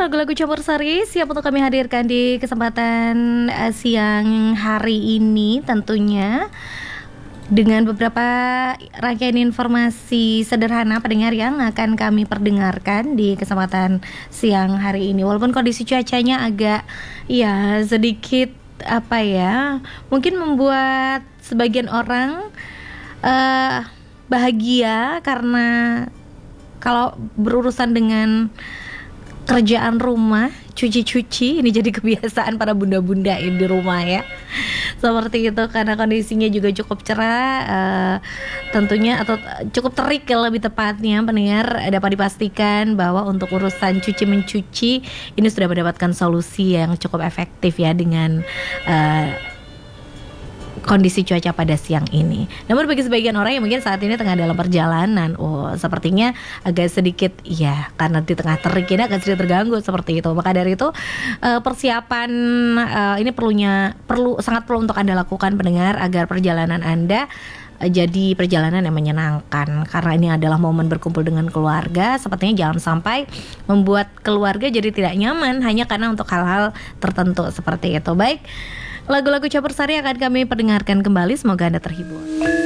lagu-lagu campur sari siap untuk kami hadirkan di kesempatan siang hari ini, tentunya dengan beberapa rangkaian informasi sederhana pendengar yang akan kami perdengarkan di kesempatan siang hari ini. Walaupun kondisi cuacanya agak sedikit mungkin membuat sebagian orang bahagia karena kalau berurusan dengan kerjaan rumah, cuci-cuci ini jadi kebiasaan para bunda-bunda di rumah ya. Seperti itu, karena kondisinya juga cukup cerah tentunya, atau cukup terik lebih tepatnya pendengar. Dapat dipastikan bahwa untuk urusan cuci-mencuci ini sudah mendapatkan solusi yang cukup efektif ya dengan kondisi cuaca pada siang ini. Namun bagi sebagian orang yang mungkin saat ini tengah dalam perjalanan, sepertinya agak sedikit karena di tengah terik ini agak sedikit terganggu seperti itu. Maka dari itu persiapan ini sangat perlu untuk Anda lakukan pendengar, agar perjalanan Anda jadi perjalanan yang menyenangkan, karena ini adalah momen berkumpul dengan keluarga. Sepertinya jangan sampai membuat keluarga jadi tidak nyaman hanya karena untuk hal-hal tertentu seperti itu. Baik, lagu-lagu campur sari akan kami perdengarkan kembali. Semoga Anda terhibur.